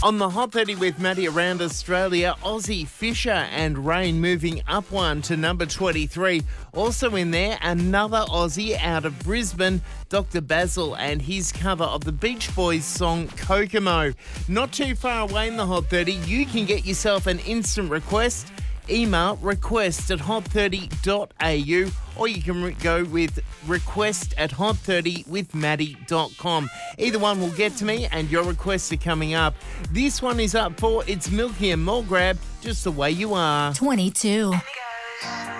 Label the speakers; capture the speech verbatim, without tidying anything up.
Speaker 1: On the Hot thirty with Maddie around Australia, Aussie Fisher and Rain moving up one to number twenty-three. Also in there, another Aussie out of Brisbane, Doctor Basil, and his cover of the Beach Boys song Kokomo. Not too far away in the Hot thirty, you can get yourself an instant request. Email request at hot thirty dot a u, or you can re- go with request at hot thirty with maddie dot com. Either one will get to me and your requests are coming up. This one is up for It's Milky and Mulgrab, Just the Way You Are.
Speaker 2: twenty-two.